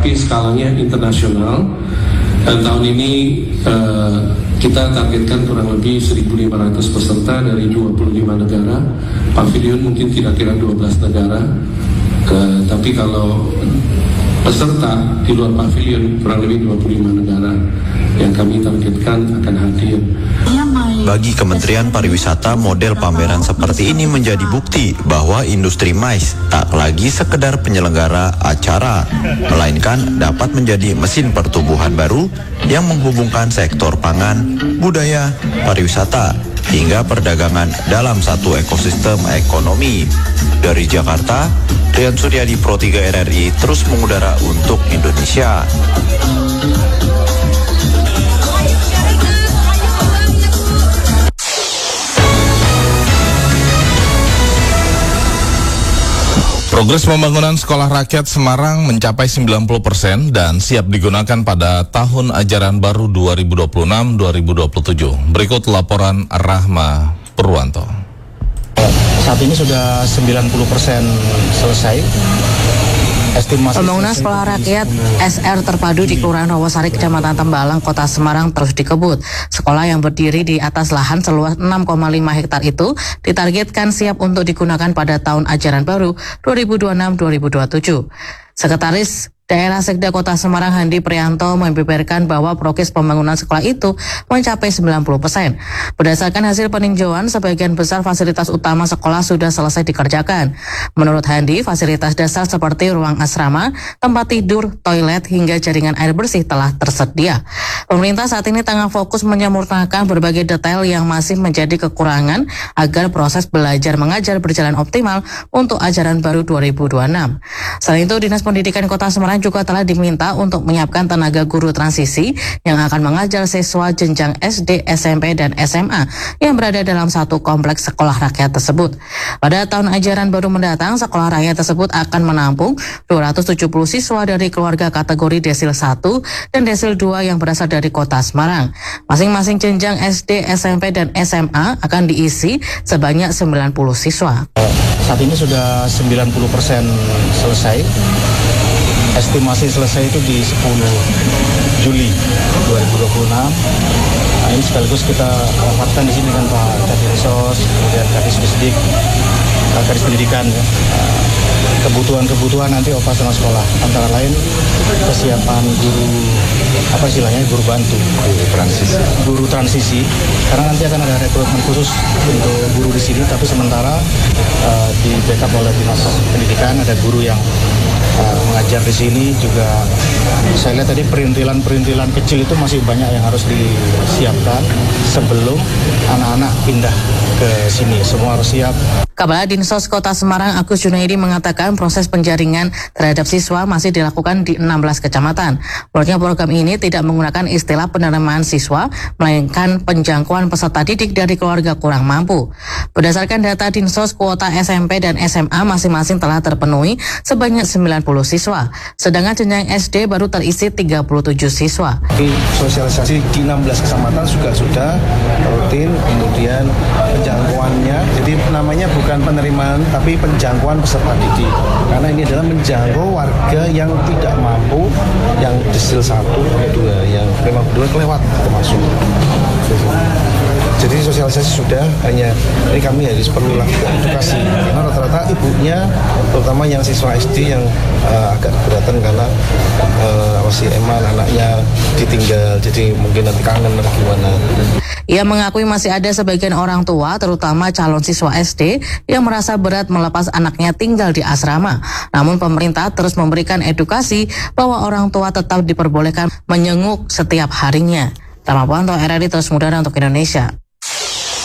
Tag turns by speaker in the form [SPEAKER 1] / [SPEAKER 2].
[SPEAKER 1] tapi skalanya internasional. Dan tahun ini kita targetkan kurang lebih 1.500 peserta dari 25 negara. Pavilion mungkin kira-kira 12 negara. Tapi kalau peserta di luar pavilion kurang lebih 25 negara yang kami targetkan akan hadir.
[SPEAKER 2] Bagi Kementerian Pariwisata, model pameran seperti ini menjadi bukti bahwa industri MICE tak lagi sekedar penyelenggara acara, melainkan dapat menjadi mesin pertumbuhan baru yang menghubungkan sektor pangan, budaya, pariwisata, hingga perdagangan dalam satu ekosistem ekonomi. Dari Jakarta, Rian Suryadi, Pro 3 RRI terus mengudara untuk Indonesia.
[SPEAKER 3] Progres pembangunan Sekolah Rakyat Semarang mencapai 90% dan siap digunakan pada tahun ajaran baru 2026-2027. Berikut laporan Rahma Purwanto.
[SPEAKER 4] Saat ini sudah 90% selesai. Estimasi
[SPEAKER 5] pembangunan sekolah rakyat SR terpadu di Kelurahan Rawasari, Kecamatan Tembalang, Kota Semarang terus dikebut. Sekolah yang berdiri di atas lahan seluas 6,5 hektar itu ditargetkan siap untuk digunakan pada tahun ajaran baru 2026-2027. Sekretaris Daerah Sekda Kota Semarang Handi Prianto membeberkan bahwa progres pembangunan sekolah itu mencapai 90%. Berdasarkan hasil peninjauan, sebagian besar fasilitas utama sekolah sudah selesai dikerjakan. Menurut Handi, fasilitas dasar seperti ruang asrama, tempat tidur, toilet, hingga jaringan air bersih telah tersedia. Pemerintah saat ini tengah fokus menyempurnakan berbagai detail yang masih menjadi kekurangan agar proses belajar mengajar berjalan optimal untuk ajaran baru 2026. Selain itu, Dinas Pendidikan Kota Semarang juga telah diminta untuk menyiapkan tenaga guru transisi yang akan mengajar siswa jenjang SD, SMP, dan SMA yang berada dalam satu kompleks sekolah rakyat tersebut. Pada tahun ajaran baru mendatang, sekolah rakyat tersebut akan menampung 270 siswa dari keluarga kategori desil 1 dan desil 2 yang berasal dari Kota Semarang. Masing-masing jenjang SD, SMP, dan SMA akan diisi sebanyak 90 siswa.
[SPEAKER 4] Saat ini sudah 90% selesai. Estimasi selesai itu di 10 Juli 2026. Nah, ini sekaligus kita rafatkan di sini dengan Pak Kadinsos, kemudian Kadisdisdik, Kadis Pendidikan, ya. Kebutuhan nanti operasional sekolah, antara lain kesiapan guru, guru bantu, guru transisi, karena nanti akan ada rekrutmen khusus untuk guru di sini, tapi sementara di backup oleh Dinas Pendidikan ada guru yang mengajar di sini juga. Saya lihat tadi perintilan kecil itu masih banyak yang harus disiapkan sebelum anak-anak pindah ke sini. Semua harus siap.
[SPEAKER 5] Kepala Dinsos Kota Semarang Agus Junaidi mengatakan proses penjaringan terhadap siswa masih dilakukan di 16 kecamatan. Menurutnya program ini tidak menggunakan istilah penerimaan siswa, melainkan penjangkauan peserta didik dari keluarga kurang mampu. Berdasarkan data Dinsos, kuota SMP dan SMA masing-masing telah terpenuhi sebanyak 90 siswa. Sedangkan jenjang SD baru terisi 37 siswa.
[SPEAKER 6] Sosialisasi di 16 kecamatan juga sudah rutin, kemudian penjangkauannya, jadi namanya bukan penerimaan tapi penjangkauan peserta didik, karena ini adalah menjangkau warga yang tidak mampu, yang desil 1, 2, yang memang 2 kelewat termasuk. Jadi sosialisasi sudah, hanya ini kami harus perlu lakukan edukasi, karena rata-rata ibunya, terutama yang siswa SD yang agak keberatan karena masih eman anaknya ditinggal, jadi mungkin nanti kangen atau gimana.
[SPEAKER 5] Ia mengakui masih ada sebagian orang tua, terutama calon siswa SD, yang merasa berat melepas anaknya tinggal di asrama. Namun pemerintah terus memberikan edukasi bahwa orang tua tetap diperbolehkan menyenguk setiap harinya. Rahma Purwanto, RRI terus mengudara untuk Indonesia.